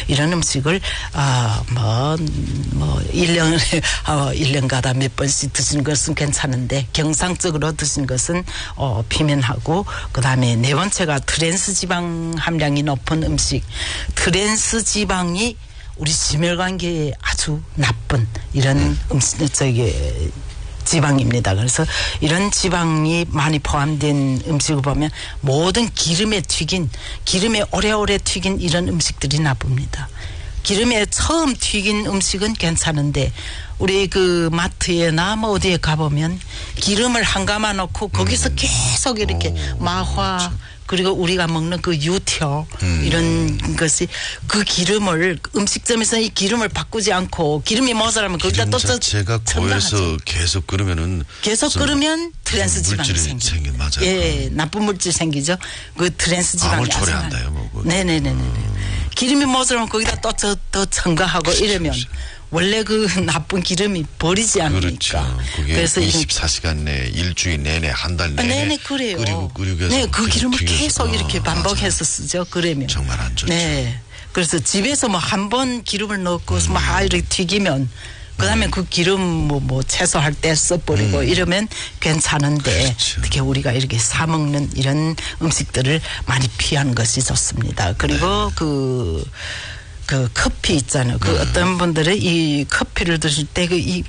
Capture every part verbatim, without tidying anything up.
이런 음식을 아뭐뭐 뭐 일 년에 어 일 년가다 몇 번씩 드시는 것은 괜찮은데 경상적으로 드시는 것은 어 비면하고 그다음에 네 번째가 트랜스 지방 함량이 높은 음식. 트랜스 지방이 우리 심혈관계에 아주 나쁜 이런 음. 음식 저기 지방입니다. 그래서 이런 지방이 많이 포함된 음식을 보면 모든 기름에 튀긴 기름에 오래오래 튀긴 이런 음식들이 나쁩니다. 기름에 처음 튀긴 음식은 괜찮은데 우리 그 마트에나 뭐 어디에 가보면 기름을 한 감아 놓고 거기서 음. 계속 이렇게 오, 마화 그렇죠. 그리고 우리가 먹는 그 유효 음. 이런 것이 그 기름을 음식점에서 이 기름을 바꾸지 않고 기름이 모자라면 거기다 또 자체가 고여서 계속 끓으면은 계속 끓으면 트랜스 지방이 생깁니다. 맞아요. 예, 나쁜 물질 생기죠. 그 트랜스 지방이 아무 초래한다요, 뭐. 네네네네. 음. 기름이 모자라면 거기다 또 더 첨가하고 이러면. 원래 그 나쁜 기름이 버리지 않으니까. 그렇죠. 그게 그래서 이십사 시간 내에 일주일 내내 한 달 내내. 네네 그래요. 끓이고 끓이고 해서 네, 그 기름을 튀겨서. 계속 이렇게 반복해서 맞아요. 쓰죠. 그러면. 정말 안 좋죠. 네. 그래서 집에서 뭐 한 번 기름을 넣고 음. 막 이렇게 튀기면 그다음에 음. 그 기름 뭐, 뭐 채소할 때 써버리고 음. 이러면 괜찮은데 그렇죠. 특히 우리가 이렇게 사 먹는 이런 음식들을 많이 피하는 것이 좋습니다. 그리고 네. 그 그 커피 있잖아요. 그 음. 어떤 분들은 이 커피를 드실 때 그 이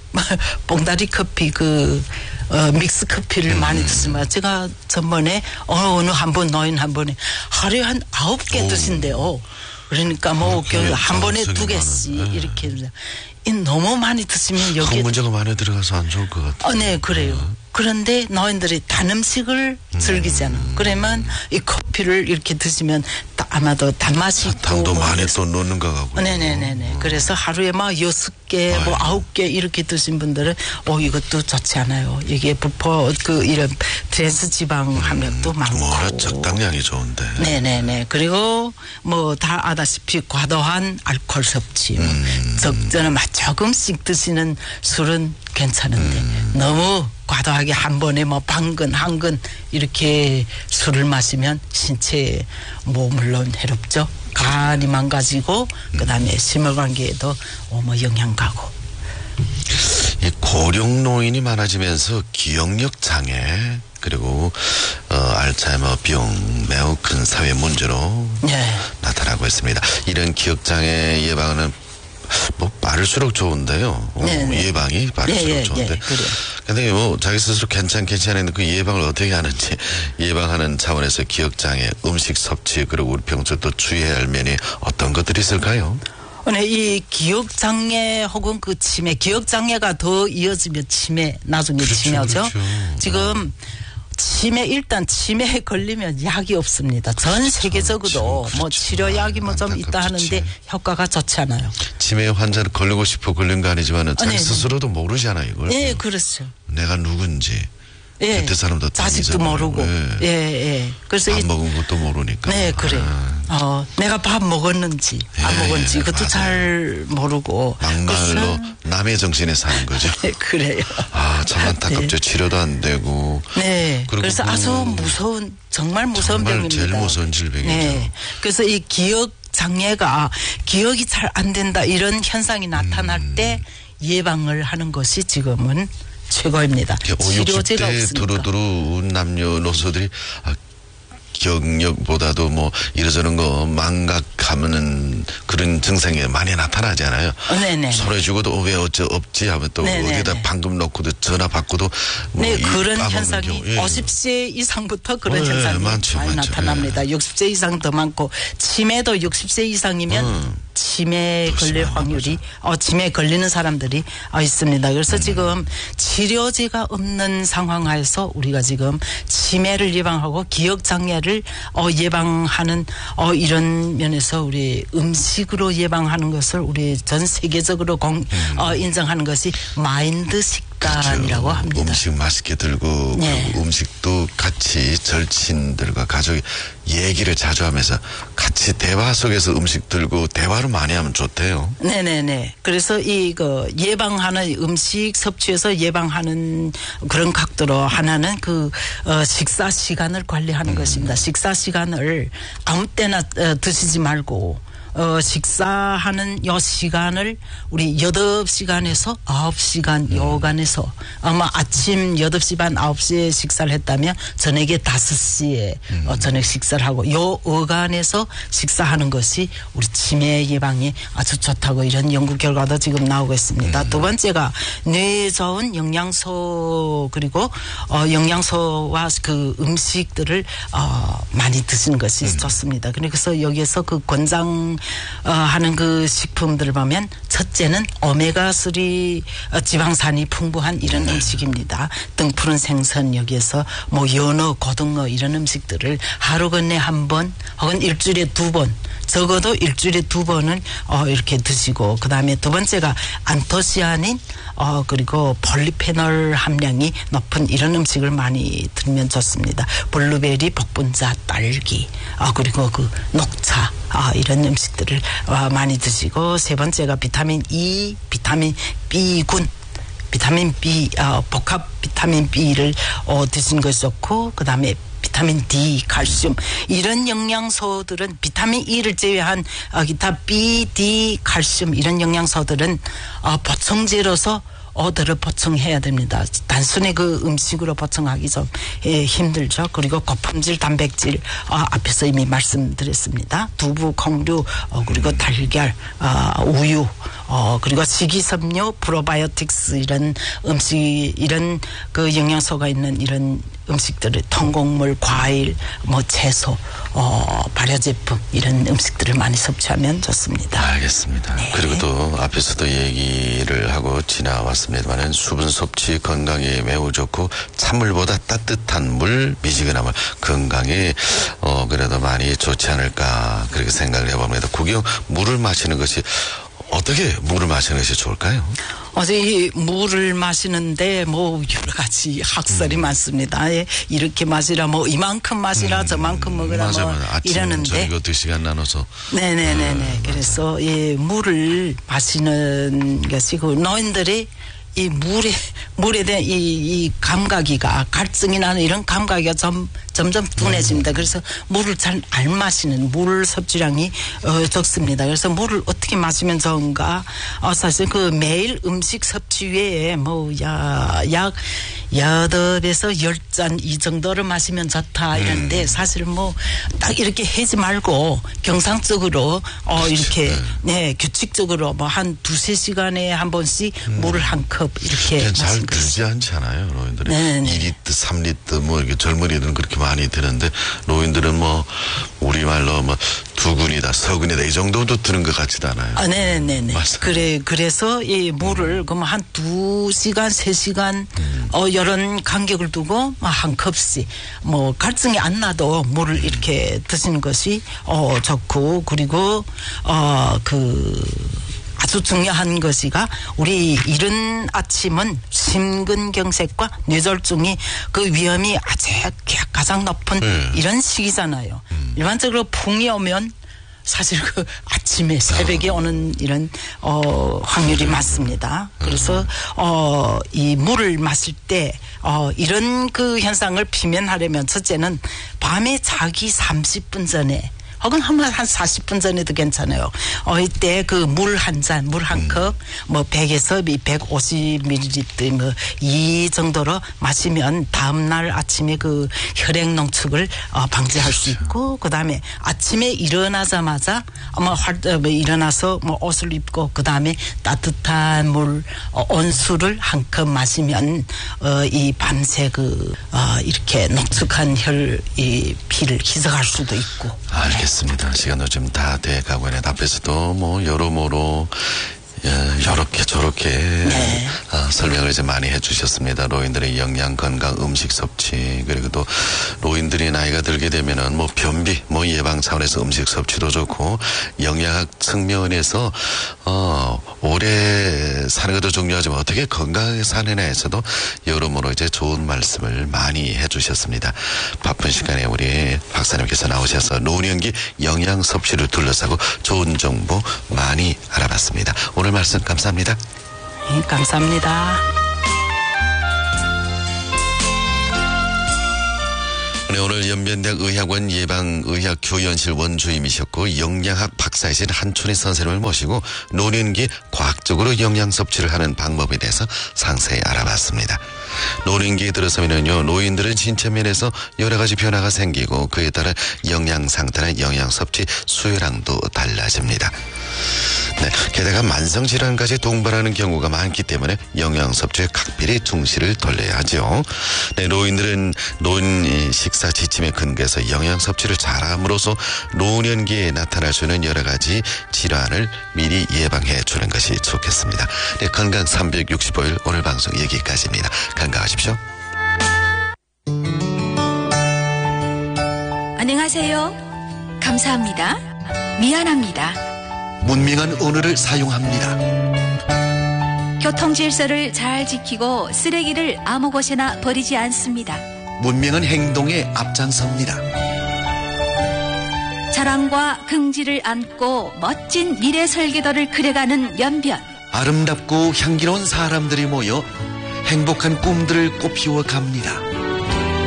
봉다리 커피 그 어, 믹스 커피를 음. 많이 드시면 제가 전번에 어느 한 번 노인 한 번에 하루에 한 아홉 개 오. 드신대요. 그러니까 뭐 한 번에 두 개씩 네. 이렇게 이 너무 많이 드시면 여기 항문제가 많이 들어가서 안 좋을 것 같아요. 어, 네 그래요. 네. 그런데 노인들이 단 음식을 음. 즐기잖아. 그러면 이 커피를 이렇게 드시면 아마도 단맛이 있고 당도 많이 또 넣는 거 같고. 네네네네. 음. 그래서 하루에 막 여섯 개, 뭐 아홉 개 이렇게 드신 분들은 어 이것도 좋지 않아요. 이게 부포 그 이런 트랜스 지방 함량도 음. 많고. 뭐 적당량이 좋은데. 네네네. 그리고 뭐 다 아다시피 과도한 알코올 섭취, 음. 적절한 맛 조금씩 드시는 술은 괜찮은데 음. 너무 과도하게 한 번에 뭐 반근 한근 이렇게 술을 마시면 신체에 뭐 물론 해롭죠. 간이 망가지고 음. 그다음에 심혈관계에도 뭐 영향 가고. 이 고령 노인이 많아지면서 기억력 장애 그리고 어, 알츠하이머병 매우 큰 사회 문제로 네. 나타나고 있습니다. 이런 기억 장애 예방은 뭐 빠를수록 좋은데요. 어, 예방이 빠를수록 네, 네, 좋은데. 네, 그래요. 근데 뭐 자기 스스로 괜찮 괜찮은데 그 예방을 어떻게 하는지 예방하는 차원에서 기억 장애, 음식 섭취 그리고 우리 평소 또 주의해야 할 면이 어떤 것들이 있을까요? 네, 이 기억 장애 혹은 그 치매, 기억 장애가 더 이어지면 치매, 나중에 그렇죠, 치매죠. 그렇죠. 지금 치매 일단 치매에 걸리면 약이 없습니다. 전 그렇죠. 세계적으로 그렇죠. 뭐 치료약이 뭐 좀 있다 하는데 효과가 좋지 않아요. 치매 환자를 걸리고 싶어 걸린 거 아니지만은 자기 네, 스스로도 모르잖아요, 이걸. 네, 그렇죠. 내가 누군지. 예. 그때 사람도 자식도 모르고. 예, 예. 예. 그래서 밥 이, 먹은 것도 모르니까. 네, 그래. 아. 어, 내가 밥 먹었는지 예, 안 먹었는지 그것도 맞아요. 잘 모르고. 막말로 남의 정신에 사는 거죠. 네, 그래요. 아, 참 안타깝죠. 네. 치료도 안 되고. 네. 그래서 그, 아주 무서운 정말 무서운 정말 병입니다. 제일 무서운 질병이죠. 네. 그래서 이 기억 장애가 기억이 잘 안 된다 이런 현상이 나타날 음. 때 예방을 하는 것이 지금은 최고입니다. 치료제가 없으니까. 두루두루 남녀노소들이 아, 기억력보다도 뭐 이러저런 거 망각하면은 그런 증상이 많이 나타나잖아요. 네네. 소리 주고도 왜 어째 없지 하면 또 네네네. 어디다 방금 넣고도 전화 받고도 뭐 네 그런 현상이 예. 오십 세 이상부터 그런 네, 현상이 많죠, 많이 많죠. 나타납니다. 예. 육십 세 이상 더 많고 치매도 육십 세 이상이면 음. 치매 걸릴 확률이 어, 치매 걸리는 사람들이 어, 있습니다. 그래서 음. 지금 치료제가 없는 상황하에서 우리가 지금 치매를 예방하고 기억 장애를 어, 예방하는 어, 이런 면에서 우리 음식으로 예방하는 것을 우리 전 세계적으로 공, 음. 어, 인정하는 것이 마인드 식단이라고 그렇죠. 합니다. 음식 맛있게 들고 네. 음식도 같이 절친들과 가족이 얘기를 자주 하면서 같이 대화 속에서 음식 들고 대화를 많이 하면 좋대요. 네네네. 그래서 이거 예방하는 음식 섭취에서 예방하는 그런 각도로 하나는 그 어, 식사 시간을 관리하는 음. 것입니다. 식사 시간을 아무 때나 어, 드시지 말고 어, 식사하는 요 시간을 우리 여덟 시간에서 아홉 시간 음. 요간에서 아마 아침 여덟 시 반 아홉 시에 식사를 했다면 저녁에 다섯 시에 음. 어, 저녁 식사를 하고 요 어간에서 식사하는 것이 우리 치매 예방에 아주 좋다고 이런 연구 결과도 지금 나오고 있습니다. 음. 두 번째가 뇌에 좋은 영양소 그리고 어, 영양소와 그 음식들을 어, 많이 드시는 것이 음. 좋습니다. 그래서 여기에서 그 권장 어, 하는 그 식품들을 보면 첫째는 오메가삼 어, 지방산이 풍부한 이런 네. 음식입니다. 등푸른 생선 여기에서 뭐 연어, 고등어 이런 음식들을 하루 건네 한 번 혹은 일주일에 두 번 적어도 일주일에 두 번은 어, 이렇게 드시고 그다음에 두 번째가 안토시아닌 어, 그리고 폴리페놀 함량이 높은 이런 음식을 많이 드시면 좋습니다. 블루베리, 복분자, 딸기 어, 그리고 그 녹차 아, 이런 음식들을 어, 많이 드시고 세 번째가 비타민 E, 비타민 B군 비타민 B 어, 복합 비타민 B를 어, 드시는 것이 좋고 그다음에 비타민 D, 칼슘 이런 영양소들은 비타민 E를 제외한 어, 기타 B, D, 칼슘 이런 영양소들은 어, 보충제로서 어들을 보충해야 됩니다. 단순히 그 음식으로 보충하기 좀 예, 힘들죠. 그리고 고품질 단백질 어, 앞에서 이미 말씀드렸습니다. 두부, 콩류 어, 그리고 달걀, 어, 우유 어, 그리고 식이섬유, 프로바이오틱스 이런 음식 이런 그 영양소가 있는 이런 음식들을 통곡물, 과일, 뭐 채소, 어, 발효제품 이런 음식들을 많이 섭취하면 좋습니다. 알겠습니다. 네. 그리고 또 앞에서도 얘기를 하고 지나왔습니다만 수분 섭취 건강에 매우 좋고 찬물보다 따뜻한 물, 미지근한 물 건강에 어, 그래도 많이 좋지 않을까 그렇게 생각을 해봅니다. 구경 물을 마시는 것이 어떻게 물을 마시는 것이 좋을까요? 어제 이 물을 마시는데 뭐 여러 가지 학설이 음. 많습니다. 예, 이렇게 마시라 뭐 이만큼 마시라 음. 저만큼 먹으라 맞아, 뭐 맞아. 아침, 이러는데 저녁 두 시간 나눠서 네네네네. 음, 그래서 예, 물을 마시는 것이고 노인들이 이 물에 물에 대한 이, 이 감각이가 갈증이 나는 이런 감각이 점 점점 둔해집니다. 그래서 물을 잘 안 마시는 물 섭취량이 어, 적습니다. 그래서 물을 어떻게 마시면 좋은가? 어, 사실 그 매일 음식 섭취 외에 뭐야약 여덟에서 열 잔 이 정도를 마시면 좋다 이런데 음. 사실 뭐 딱 이렇게 하지 말고 경상적으로 어 이렇게 네 규칙적으로 뭐 한 두세 시간에 한 번씩 음. 물을 한 컵 이렇게 잘 들지 않잖아요 노인들이. 네네. 이 리터 삼 리터 뭐 이렇게 젊은이들은 그렇게 많이 드는데 노인들은 뭐 우리말로 뭐 두근이다 서근이다 이 정도도 드는 것 같지도 않아요. 아, 네네네. 그래 그래서 이 물을 음. 그럼 한 두 시간 세 시간 음. 어 이런 간격을 두고 한 컵씩 뭐 갈증이 안 나도 물을 음. 이렇게 드시는 것이 어 좋고 그리고 어 그 아주 중요한 것이가 우리 이른 아침은 심근경색과 뇌졸중이 그 위험이 아주 가장 높은 음. 이런 시기잖아요. 음. 일반적으로 풍이 오면 사실 그 아침에 새벽에 어. 오는 이런 어 확률이 많습니다. 그래서 어 이 물을 마실 때 어 이런 그 현상을 피면하려면 첫째는 밤에 자기 삼십 분 전에 혹은 한 사십 분 전에도 괜찮아요. 어, 이때 그 물 한 잔, 물 한 컵, 뭐 백에서 백오십 밀리리터 뭐 이 정도로 마시면 다음날 아침에 그 혈액 농축을 어, 방지할 수 있고, 그 다음에 아침에 일어나자마자 뭐 활, 뭐 일어나서 뭐 옷을 입고, 그 다음에 따뜻한 물, 어, 온수를 한 컵 마시면, 어, 이 밤새 그, 어, 이렇게 농축한 혈, 이 피를 희석할 수도 있고. 알겠습니다. 시간도 좀 다 돼가고 있는데 앞에서도 뭐 여러모로 이렇게 저렇게 네. 아, 설명을 이제 많이 해주셨습니다. 노인들의 영양, 건강, 음식 섭취 그리고 또 노인들이 나이가 들게 되면은 뭐 변비, 뭐 예방 차원에서 음식 섭취도 좋고 영양학 측면에서 어 오래 사는 것도 중요하지만 어떻게 건강하게 사느냐에서도 여러모로 이제 좋은 말씀을 많이 해주셨습니다. 바쁜 시간에 우리 박사님께서 나오셔서 노년기 영양 섭취를 둘러싸고 좋은 정보 많이 알아봤습니다. 오늘 말씀 감사합니다. 네, 감사합니다. 네, 오늘 연변대학 의학원 예방의학교연실 원주임이셨고 영양학 박사이신 한춘희 선생님을 모시고 노년기 과학적으로 영양 섭취를 하는 방법에 대해서 상세히 알아봤습니다. 노년기에 들어서면요, 노인들은 신체 면에서 여러 가지 변화가 생기고 그에 따라 영양 상태나 영양 섭취 수요량도 달라집니다. 네, 게다가 만성질환까지 동반하는 경우가 많기 때문에 영양 섭취에 각별히 중시를 돌려야 하죠. 네, 노인들은 노인 식사 지침에 근거해서 영양 섭취를 잘함으로써 노년기에 나타날 수 있는 여러 가지 질환을 미리 예방해 주는 것이 좋겠습니다. 네, 건강 삼백육십오 일 오늘 방송 여기까지입니다. 건강하십시오. 안녕하세요. 감사합니다. 미안합니다. 문명한 언어를 사용합니다. 교통질서를 잘 지키고 쓰레기를 아무 곳에나 버리지 않습니다. 문명한 행동에 앞장섭니다. 자랑과 긍지를 안고 멋진 미래 설계도를 그려가는 연변. 아름답고 향기로운 사람들이 모여 행복한 꿈들을 꽃피워 갑니다.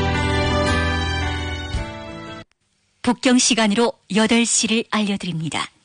북경 시간으로 여덟 시를 알려드립니다.